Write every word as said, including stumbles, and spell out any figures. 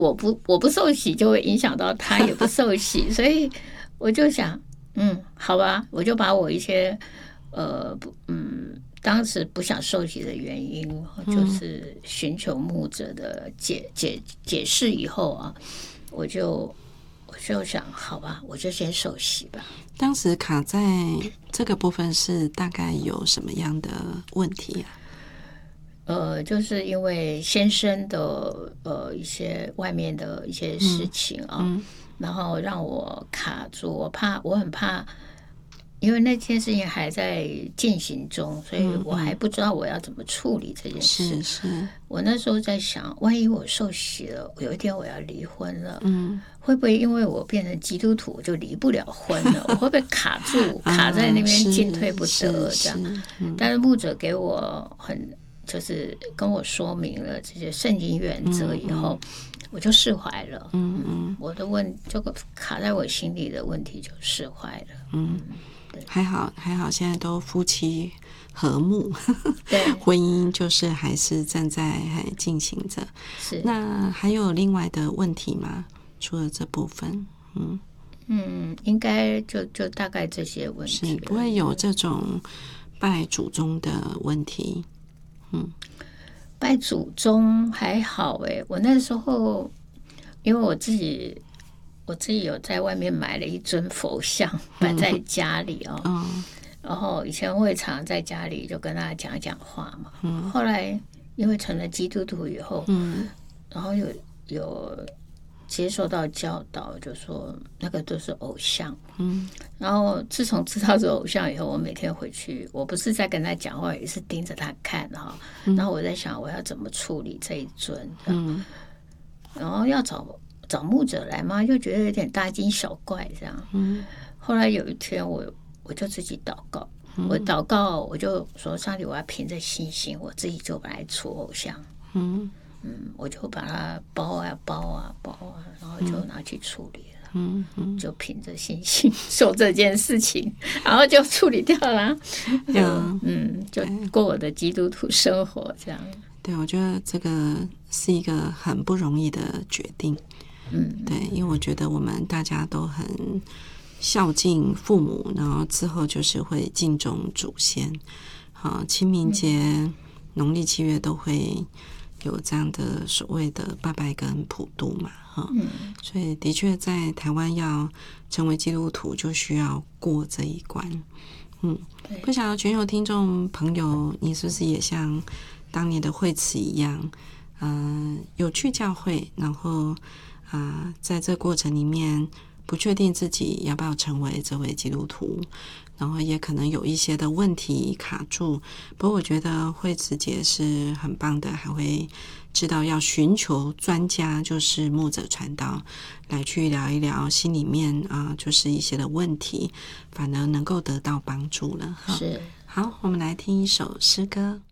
我不我不受洗就会影响到他也不受洗，所以我就想，嗯，好吧，我就把我一些呃不嗯当时不想受洗的原因，就是寻求牧者的解解解释以后啊，我就我就想，好吧，我就先受洗吧。 当时卡在这个部分是大概有什么样的问题啊？ 呃，就是因为先生的呃一些外面的一些事情啊，嗯嗯、然后让我卡住，我怕，我很怕，因为那件事情还在进行中，所以我还不知道我要怎么处理这件事。 是是， 我那时候在想，万一我受洗了，有一天我要离婚了，嗯，会不会因为我变成基督徒，我就离不了婚了？我会不会卡住，卡在那边进退不得这样？嗯、但是牧者给我很。就是跟我说明了这些圣经原则以后，嗯嗯、我就释怀了。嗯嗯，我的问这个卡在我心里的问题就释怀了。 嗯，对，还好还好，现在都夫妻和睦， 对， 婚姻就是还是正在还进行着。 是， 那还有另外的问题吗？除了这部分，嗯嗯，应该就就大概这些问题， 是不会有这种拜祖宗的问题。嗯， 拜祖宗还好哎，我那时候因为我自己我自己有在外面买了一尊佛像摆在家里哦，嗯、然后以前会常在家里就跟他讲讲话嘛，嗯、后来因为成了基督徒以后，嗯、然后有有接受到教导，就说那个都是偶像。嗯，然后自从知道这偶像以后，我每天回去，我不是在跟他讲话，也是盯着他看哈。嗯、然后我在想，我要怎么处理这一尊？嗯，然后要找找牧者来吗？又觉得有点大惊小怪这样。嗯，后来有一天我，我我就自己祷告，嗯、我祷告，我就说上帝，我要凭着信心，我自己就来出偶像。嗯。嗯，我就把它包啊包啊包啊，然后就拿去处理了。嗯嗯，就凭着信心做这件事情，然后就处理掉了。嗯嗯，就过我的基督徒生活这样。 对，我觉得这个是一个很不容易的决定。嗯，对，因为我觉得我们大家都很孝敬父母，然后之后就是会敬重祖先。好，清明节、嗯、农历七月都会有这样的所谓的拜拜跟普渡嘛，嗯、所以的确在台湾要成为基督徒就需要过这一关。嗯，不晓得全球听众朋友，你是不是也像当年的惠慈一样，嗯、呃，有去教会，然后啊、呃，在这过程里面不确定自己要不要成为这位基督徒，然后也可能有一些的问题卡住。不过我觉得惠慈姐是很棒的，还会知道要寻求专家，就是牧者传道，来去聊一聊心里面啊、呃，就是一些的问题，反而能够得到帮助了。 是， 好，我们来听一首诗歌。